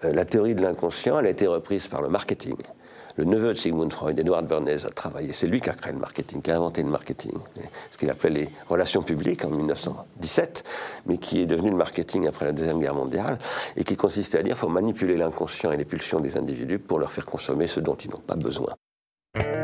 la théorie de l'inconscient, elle a été reprise par le marketing. Le neveu de Sigmund Freud, Edward Bernays, a travaillé. C'est lui qui a créé le marketing, qui a inventé le marketing. Ce qu'il appelait les relations publiques en 1917, mais qui est devenu le marketing après la Deuxième Guerre mondiale, et qui consistait à dire qu'il faut manipuler l'inconscient et les pulsions des individus pour leur faire consommer ce dont ils n'ont pas besoin.